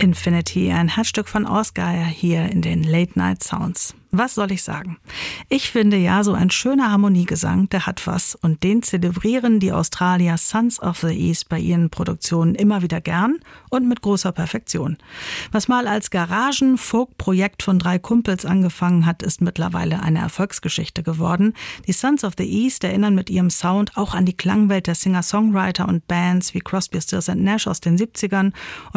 Infinity, ein Herzstück von Oscar hier in den Late Night Sounds. Was soll ich sagen? Ich finde ja, so ein schöner Harmoniegesang, der hat was. Und den zelebrieren die Australier Sons of the East bei ihren Produktionen immer wieder gern und mit großer Perfektion. Was mal als Garagen-Folk-Projekt von 3 Kumpels angefangen hat, ist mittlerweile eine Erfolgsgeschichte geworden. Die Sons of the East erinnern mit ihrem Sound auch an die Klangwelt der Singer-Songwriter und Bands wie Crosby, Stills & Nash aus den 70ern.